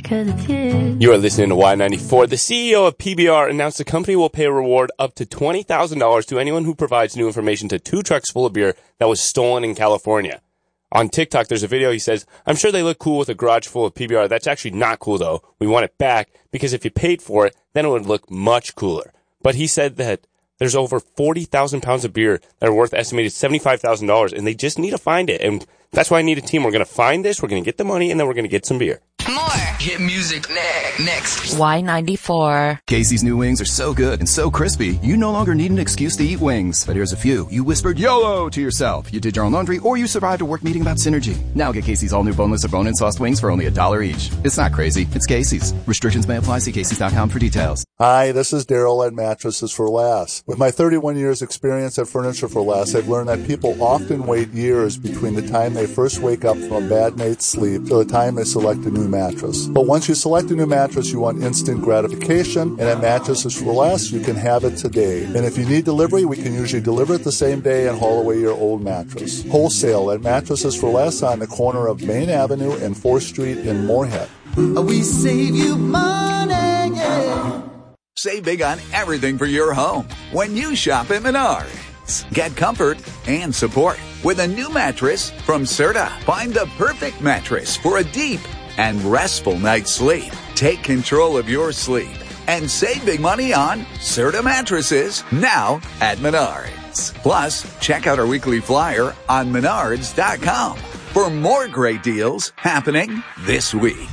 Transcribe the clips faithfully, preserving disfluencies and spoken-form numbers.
'cause it's his. You are listening to Y ninety-four. The C E O of P B R announced the company will pay a reward up to twenty thousand dollars to anyone who provides new information to two trucks full of beer that was stolen in California. On TikTok, there's a video. He says, I'm sure they look cool with a garage full of P B R. That's actually not cool, though. We want it back because if you paid for it, then it would look much cooler. But he said that there's over forty thousand pounds of beer that are worth estimated seventy-five thousand dollars, and they just need to find it. And that's why I need a team. We're going to find this, we're going to get the money, and then we're going to get some beer. More hit music ne- next. Y ninety-four. Casey's new wings are so good and so crispy, you no longer need an excuse to eat wings. But here's a few. You whispered YOLO to yourself. You did your own laundry, or you survived a work meeting about synergy. Now get Casey's all new boneless or bone-in sauced wings for only a dollar each. It's not crazy. It's Casey's. Restrictions may apply. See Casey's dot com for details. Hi, this is Daryl at Mattresses for Less. With my thirty-one years experience at Furniture for Less, I've learned that people often wait years between the time they first wake up from a bad night's sleep to the time they select a new mattress. But once you select a new mattress, you want instant gratification, and at Mattresses for Less, you can have it today. And if you need delivery, we can usually deliver it the same day and haul away your old mattress. Wholesale at Mattresses for Less on the corner of Main Avenue and fourth Street in Moorhead. We save you money, yeah. Save big on everything for your home when you shop at Menards. Get comfort and support with a new mattress from Serta. Find the perfect mattress for a deep and restful night's sleep. Take control of your sleep and save big money on Serta mattresses now at Menards. Plus, check out our weekly flyer on menards dot com for more great deals happening this week.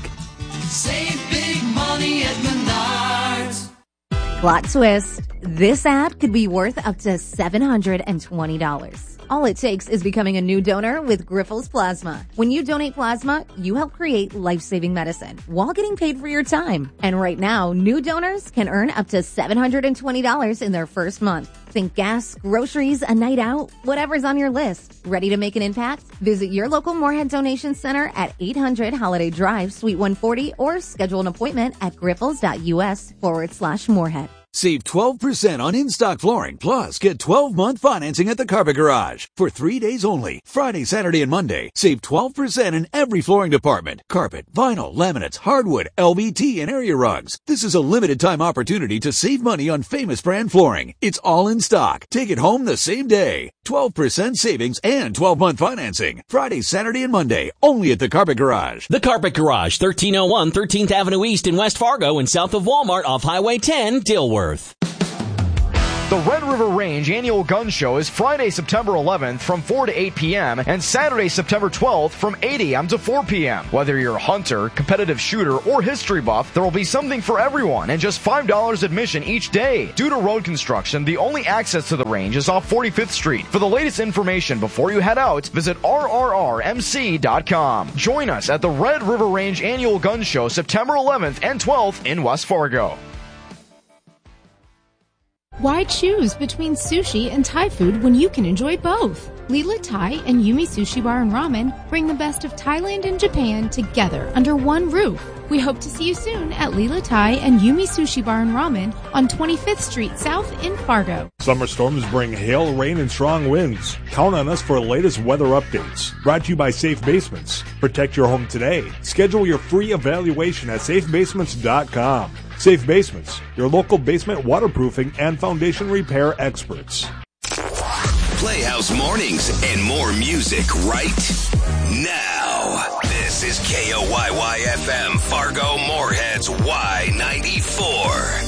Save big money at Menards. Plot twist. This ad could be worth up to seven hundred twenty dollars. All it takes is becoming a new donor with Grifols Plasma. When you donate plasma, you help create life-saving medicine while getting paid for your time. And right now, new donors can earn up to seven hundred twenty dollars in their first month. Think gas, groceries, a night out, whatever's on your list. Ready to make an impact? Visit your local Moorhead Donation Center at eight hundred Holiday Drive, Suite one forty, or schedule an appointment at griffles.us forward slash Moorhead. Save twelve percent on in-stock flooring, plus get twelve-month financing at the Carpet Garage for three days only. Friday, Saturday, and Monday. Save twelve percent in every flooring department. Carpet, vinyl, laminates, hardwood, L V T, and area rugs. This is a limited-time opportunity to save money on famous brand flooring. It's all in stock. Take it home the same day. twelve percent savings and twelve-month financing. Friday, Saturday, and Monday. Only at the Carpet Garage. The Carpet Garage, thirteen oh one thirteenth Avenue East in West Fargo and south of Walmart off Highway ten, Dilworth. The Red River Range Annual Gun Show is Friday, September eleventh from four to eight p.m. and Saturday, September twelfth from eight a.m. to four p.m. Whether you're a hunter, competitive shooter, or history buff, there will be something for everyone and just five dollars admission each day. Due to road construction, the only access to the range is off forty-fifth Street. For the latest information before you head out, visit R R R M C dot com. Join us at the Red River Range Annual Gun Show September eleventh and twelfth in West Fargo. Why choose between sushi and Thai food when you can enjoy both? Lila Thai and Yumi Sushi Bar and Ramen bring the best of Thailand and Japan together under one roof. We hope to see you soon at Lila Thai and Yumi Sushi Bar and Ramen on twenty-fifth Street South in Fargo. Summer storms bring hail, rain, and strong winds. Count on us for the latest weather updates. Brought to you by Safe Basements. Protect your home today. Schedule your free evaluation at safe basements dot com. Safe Basements, your local basement waterproofing and foundation repair experts. Playhouse Mornings and more music right now. This is K O Y Y F M, Fargo Moorhead's Y ninety-four.